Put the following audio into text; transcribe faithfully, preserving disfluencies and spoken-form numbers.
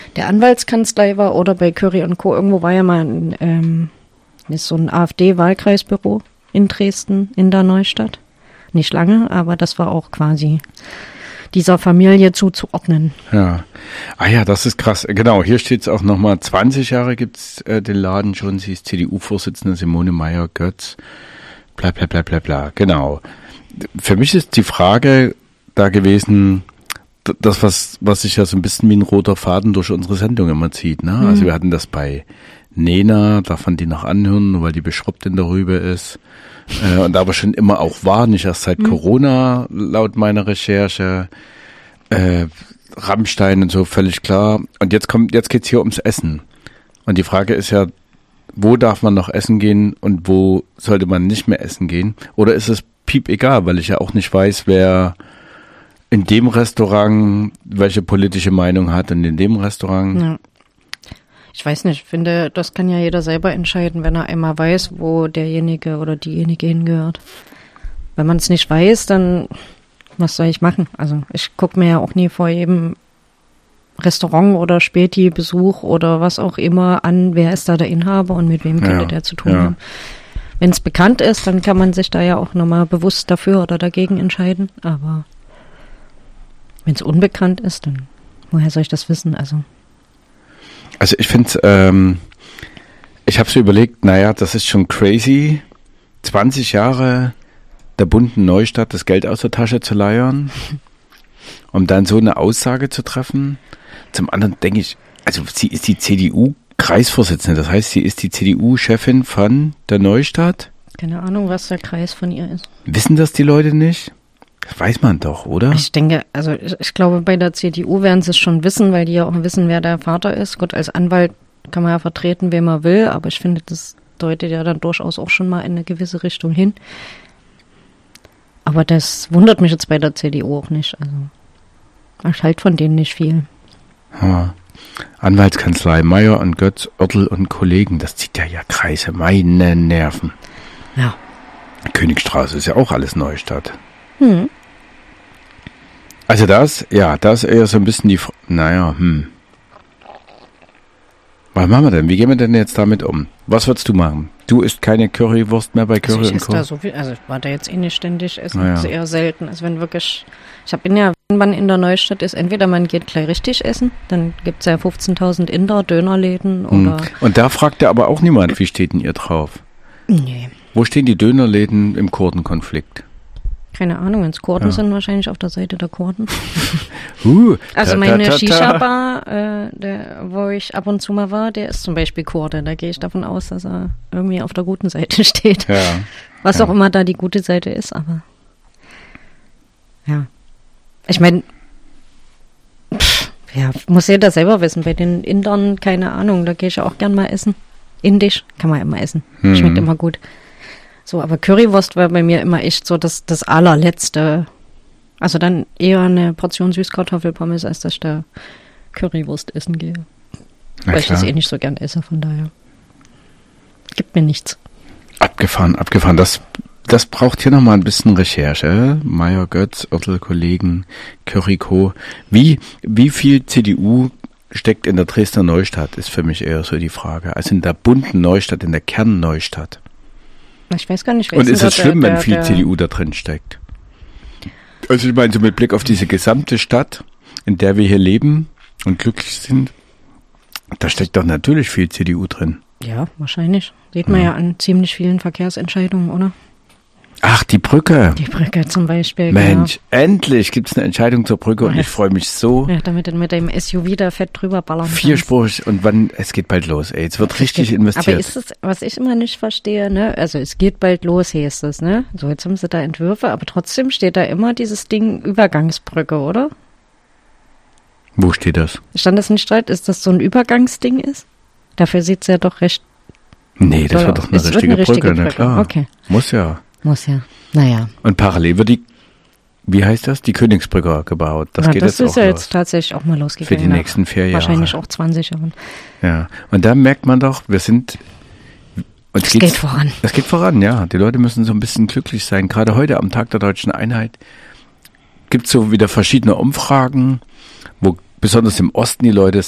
der Anwaltskanzlei war oder bei Curry und Co. Irgendwo war ja mal ein, ähm, ist so ein AfD-Wahlkreisbüro in Dresden, in der Neustadt. Nicht lange, aber das war auch quasi dieser Familie zuzuordnen. Ja. Ah ja, das ist krass. Genau, hier steht es auch nochmal, zwanzig Jahre gibt es äh, den Laden schon. Sie ist C D U-Vorsitzende, Simone Meyer-Götz. Bla bla bla bla bla. Genau. Für mich ist die Frage da gewesen, das, was, was sich ja so ein bisschen wie ein roter Faden durch unsere Sendung immer zieht. Ne? Mhm. Also wir hatten das bei Nena, darf man die noch anhören, nur weil die beschrubbt in der Rübe ist. Äh, und aber schon immer auch war, nicht erst seit mhm. Corona, laut meiner Recherche. Äh, Rammstein und so, völlig klar. Und jetzt kommt, jetzt geht's hier ums Essen. Und die Frage ist ja, wo darf man noch essen gehen und wo sollte man nicht mehr essen gehen? Oder ist es piep egal, weil ich ja auch nicht weiß, wer in dem Restaurant welche politische Meinung hat und in dem Restaurant. Ja. Ich weiß nicht, ich finde, das kann ja jeder selber entscheiden, wenn er einmal weiß, wo derjenige oder diejenige hingehört. Wenn man es nicht weiß, dann was soll ich machen? Also ich gucke mir ja auch nie vor jedem Restaurant oder Späti-Besuch oder was auch immer an, wer ist da der Inhaber und mit wem könnte ja, der zu tun ja. haben. Wenn es bekannt ist, dann kann man sich da ja auch nochmal bewusst dafür oder dagegen entscheiden. Aber wenn es unbekannt ist, dann woher soll ich das wissen? Also Also ich finde, ähm, ich habe so überlegt, naja, das ist schon crazy, zwanzig Jahre der bunten Neustadt das Geld aus der Tasche zu leiern, um dann so eine Aussage zu treffen. Zum anderen denke ich, also sie ist die C D U-Kreisvorsitzende, das heißt, sie ist die C D U-Chefin von der Neustadt. Keine Ahnung, was der Kreis von ihr ist. Wissen das die Leute nicht? Das weiß man doch, oder? Ich denke, also ich, ich glaube, bei der C D U werden sie es schon wissen, weil die ja auch wissen, wer der Vater ist. Gut, als Anwalt kann man ja vertreten, wen man will, aber ich finde, das deutet ja dann durchaus auch schon mal in eine gewisse Richtung hin. Aber das wundert mich jetzt bei der C D U auch nicht. Also ich halte von denen nicht viel. Ja. Anwaltskanzlei Meyer und Götz, Oertel und Kollegen, das zieht ja ja Kreise, meine Nerven. Ja. Königstraße ist ja auch alles Neustadt. Hm. Also das, ja, das ist eher so ein bisschen die, F- naja, hm. Was machen wir denn? Wie gehen wir denn jetzt damit um? Was würdest du machen? Du isst keine Currywurst mehr bei Curry also ich und esse Co.? Da so viel, also ich war da jetzt eh nicht ständig essen, ja. Das ist eher selten. Also wenn wirklich, ich habe ja, wenn man in der Neustadt ist, entweder man geht gleich richtig essen, dann gibt es ja fünfzehntausend Inder, Dönerläden oder... Hm. Und da fragt ja aber auch niemand, wie steht denn ihr drauf? Nee. Wo stehen die Dönerläden im Kurdenkonflikt? Keine Ahnung, wenn es Kurden ja. sind, wahrscheinlich auf der Seite der Kurden. uh, also ta, meine ta, ta, ta. Shisha-Bar, äh, der, wo ich ab und zu mal war, der ist zum Beispiel Kurde. Da gehe ich davon aus, dass er irgendwie auf der guten Seite steht. Ja. Was ja. auch immer da die gute Seite ist, aber ja. Ich meine, ja, muss jeder selber wissen. Bei den Indern, keine Ahnung, da gehe ich auch gern mal essen. Indisch kann man immer essen. Mhm. Schmeckt immer gut. So, aber Currywurst war bei mir immer echt so das, das allerletzte. Also dann eher eine Portion Süßkartoffelpommes, als dass ich da Currywurst essen gehe. Na Weil klar. ich das eh nicht so gern esse, von daher. Gibt mir nichts. Abgefahren, abgefahren. Das, das braucht hier nochmal ein bisschen Recherche. Meyer, Götz, Oertel, Kollegen, Curryco. Wie, wie viel C D U steckt in der Dresdner Neustadt, ist für mich eher so die Frage. Also in der bunten Neustadt, in der Kernneustadt. Ich weiß gar nicht, wer Und ist es der, schlimm, der, wenn viel der, C D U da drin steckt? Also ich meine, so mit Blick auf diese gesamte Stadt, in der wir hier leben und glücklich sind, da steckt doch natürlich viel C D U drin. Ja, wahrscheinlich. Sieht man ja, ja an ziemlich vielen Verkehrsentscheidungen, oder? Ach, die Brücke. Die Brücke zum Beispiel. Mensch, genau. Endlich gibt es eine Entscheidung zur Brücke und ja. ich freue mich so. Ja, damit du mit dem S U V da fett drüber ballern kannst. Vierspurig und wann, es geht bald los, ey. Jetzt wird richtig geht, investiert. Aber ist es, was ich immer nicht verstehe, ne? Also es geht bald los, heißt es, ne? So, jetzt haben sie da Entwürfe, aber trotzdem steht da immer dieses Ding Übergangsbrücke, oder? Wo steht das? Stand das nicht streit, ist das so ein Übergangsding ist? Dafür sieht es ja doch recht... Nee, das wird doch eine, richtige, eine richtige Brücke, Brücke, na klar. Okay. Muss ja. Muss ja. Naja. Und parallel wird die, wie heißt das, die Königsbrücke gebaut. Das ja, geht das jetzt ist auch ja los. jetzt tatsächlich auch mal losgegangen. Für die nächsten vier Jahre. Wahrscheinlich auch zwanzig Jahren. Ja, und da merkt man doch, wir sind... Und es geht voran. Es geht voran, ja. Die Leute müssen so ein bisschen glücklich sein. Gerade heute am Tag der Deutschen Einheit gibt es so wieder verschiedene Umfragen, wo besonders im Osten die Leute